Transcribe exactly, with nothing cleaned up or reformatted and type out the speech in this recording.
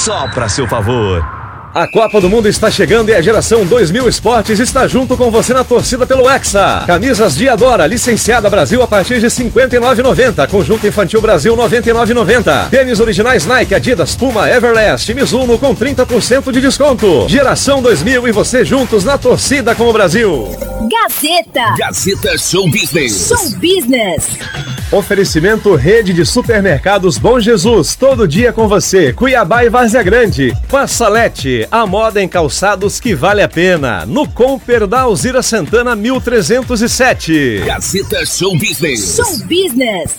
só pra seu favor. A Copa do Mundo está chegando e a Geração dois mil Esportes está junto com você na torcida pelo Hexa. Camisas Diadora, licenciada Brasil a partir de cinquenta e nove reais e noventa centavos. Conjunto Infantil Brasil noventa e nove reais e noventa centavos. Tênis originais Nike, Adidas, Puma, Everlast, Mizuno com trinta por cento de desconto. Geração dois mil e você juntos na torcida com o Brasil. Gazeta. Gazeta Show Business. Show Business. Oferecimento Rede de Supermercados Bom Jesus, todo dia com você, Cuiabá e Várzea Grande. Passalete, a moda em calçados que vale a pena, no Comper da Alzira Santana mil trezentos e sete. Gazeta Show Business. Show Business.